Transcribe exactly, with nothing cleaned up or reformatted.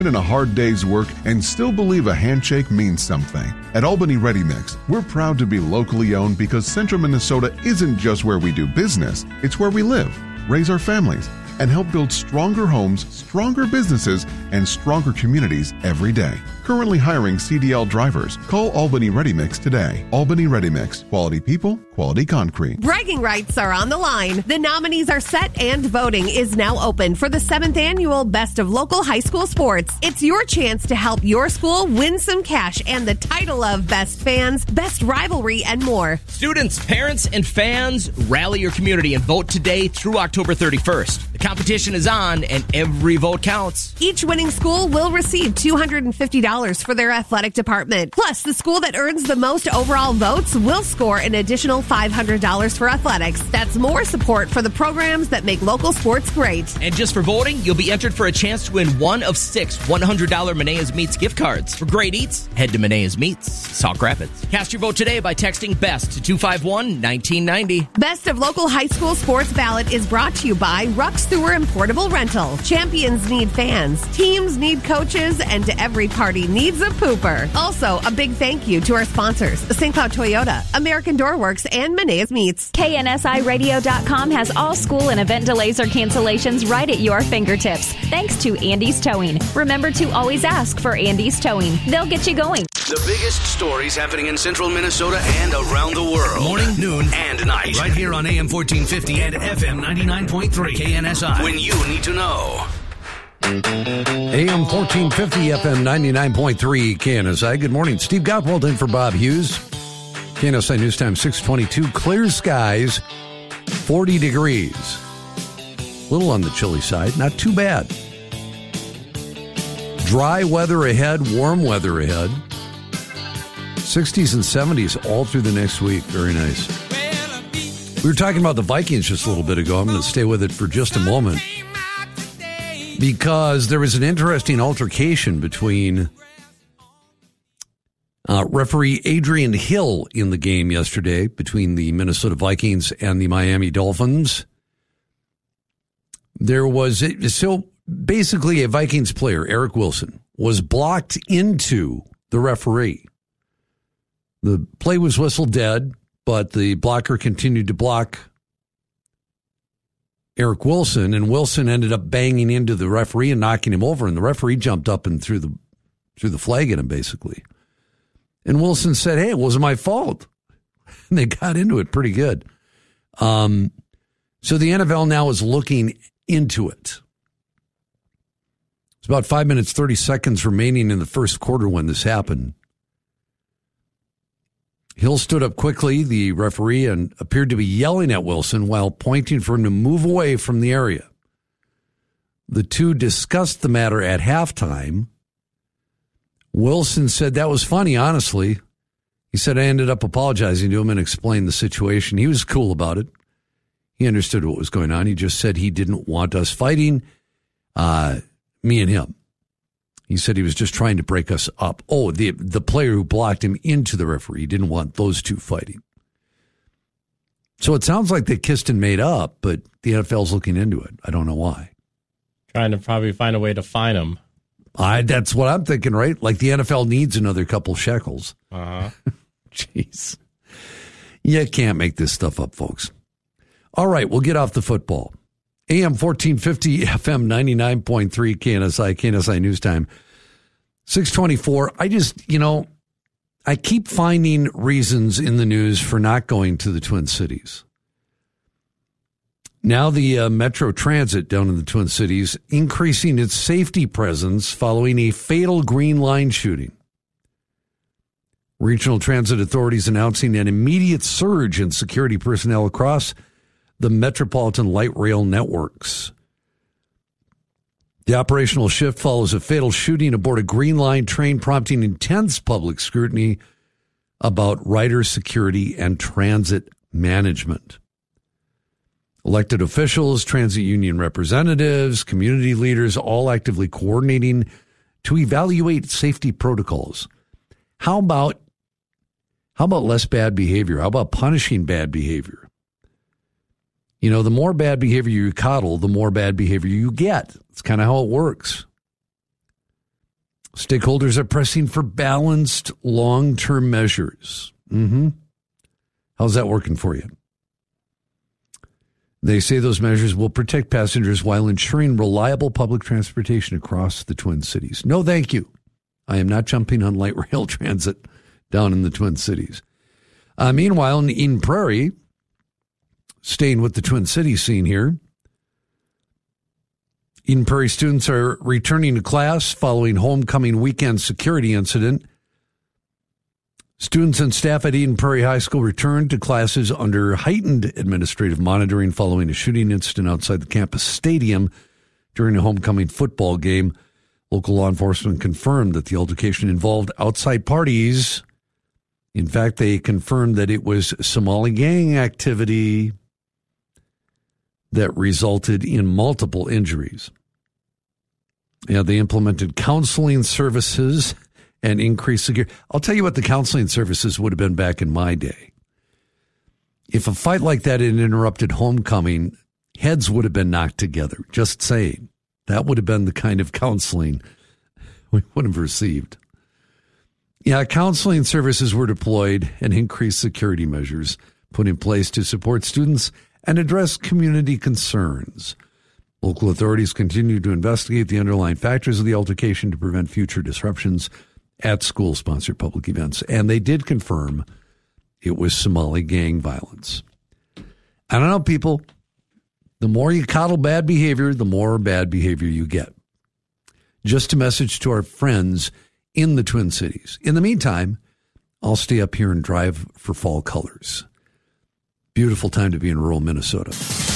in a hard day's work and still believe a handshake means something. At Albany Ready Mix, we're proud to be locally owned because Central Minnesota isn't just where we do business, it's where we live, raise our families, and help build stronger homes, stronger businesses, and stronger communities every day. Currently hiring C D L drivers. Call Albany Ready Mix today. Albany Ready Mix. Quality people, quality concrete. Bragging rights are on the line. The nominees are set and voting is now open for the seventh annual Best of Local High School Sports. It's your chance to help your school win some cash and the title of Best Fans, Best Rivalry, and more. Students, parents, and fans, rally your community and vote today through October thirty-first. The competition is on and every vote counts. Each winning school will receive two hundred fifty dollars for their athletic department. Plus, the school that earns the most overall votes will score an additional five hundred dollars for athletics. That's more support for the programs that make local sports great. And just for voting, you'll be entered for a chance to win one of six one hundred dollars Menea's Meats gift cards. For great eats, head to Menea's Meats, Sauk Rapids. Cast your vote today by texting BEST to two five one, one nine nine zero. Best of Local High School Sports Ballot is brought to you by Ruck Sewer and Portable Rental. Champions need fans, teams need coaches, and every party needs a pooper. Also, a big thank you to our sponsors, Saint Cloud Toyota, American Doorworks, and Menea's Meats. K N S I radio dot com has all school and event delays or cancellations right at your fingertips. Thanks to Andy's Towing. Remember to always ask for Andy's Towing. They'll get you going. The biggest stories happening in central Minnesota and around the world. Morning, noon, and night. Right here on A M fourteen fifty and F M ninety-nine point three K N S I. When you need to know. A M fourteen fifty, F M ninety-nine point three K N S I. Good morning. Steve Gottwald in for Bob Hughes. K N S I News Time six twenty-two. Clear skies, forty degrees. A little on the chilly side. Not too bad. Dry weather ahead, warm weather ahead. sixties and seventies all through the next week. Very nice. We were talking about the Vikings just a little bit ago. I'm going to stay with it for just a moment because there was an interesting altercation between uh, referee Adrian Hill in the game yesterday between the Minnesota Vikings and the Miami Dolphins. There was, a, so basically a Vikings player, Eric Wilson, was blocked into the referee. The play was whistled dead, but the blocker continued to block Eric Wilson, and Wilson ended up banging into the referee and knocking him over, and the referee jumped up and threw the threw the flag at him, basically. And Wilson said, hey, it wasn't my fault. And they got into it pretty good. Um, so the N F L now is looking into it. It's about five minutes, thirty seconds remaining in the first quarter when this happened. Hill stood up quickly, the referee, and appeared to be yelling at Wilson while pointing for him to move away from the area. The two discussed the matter at halftime. Wilson said that was funny, honestly. He said, I ended up apologizing to him and explained the situation. He was cool about it. He understood what was going on. He just said he didn't want us fighting, uh, me and him. He said he was just trying to break us up. Oh, the the player who blocked him into the referee didn't want those two fighting. So it sounds like they kissed and made up, but the N F L's looking into it. I don't know why. Trying to probably find a way to fine him. I, that's what I'm thinking, right? Like the N F L needs another couple shekels. Uh-huh. Jeez. You can't make this stuff up, folks. All right, we'll get off the football. A M fourteen fifty, F M ninety-nine point three, K N S I, K N S I News Time. six twenty-four. I just, you know, I keep finding reasons in the news for not going to the Twin Cities. Now the uh, Metro Transit down in the Twin Cities increasing its safety presence following a fatal Green Line shooting. Regional transit authorities announcing an immediate surge in security personnel across the Metropolitan Light Rail networks. The operational shift follows a fatal shooting aboard a Green Line train, prompting intense public scrutiny about rider security and transit management. Elected officials, transit union representatives, community leaders, all actively coordinating to evaluate safety protocols. How about, how about less bad behavior? How about punishing bad behavior? You know, the more bad behavior you coddle, the more bad behavior you get. It's kind of how it works. Stakeholders are pressing for balanced long-term measures. Mm-hmm. How's that working for you? They say those measures will protect passengers while ensuring reliable public transportation across the Twin Cities. No, thank you. I am not jumping on light rail transit down in the Twin Cities. Uh, meanwhile, in Eden Prairie, staying with the Twin Cities scene here, Eden Prairie students are returning to class following homecoming weekend security incident. Students and staff at Eden Prairie High School returned to classes under heightened administrative monitoring following a shooting incident outside the campus stadium during a homecoming football game. Local law enforcement confirmed that the altercation involved outside parties. In fact, they confirmed that it was Somali gang activity that resulted in multiple injuries. Yeah, they implemented counseling services and increased security. I'll tell you what the counseling services would have been back in my day. If a fight like that had interrupted homecoming, heads would have been knocked together. Just saying. That would have been the kind of counseling we would have received. Yeah, counseling services were deployed and increased security measures put in place to support students and address community concerns. Local authorities continue to investigate the underlying factors of the altercation to prevent future disruptions at school-sponsored public events. And they did confirm it was Somali gang violence. I don't know, people. The more you coddle bad behavior, the more bad behavior you get. Just a message to our friends in the Twin Cities. In the meantime, I'll stay up here and drive for fall colors. Beautiful time to be in rural Minnesota.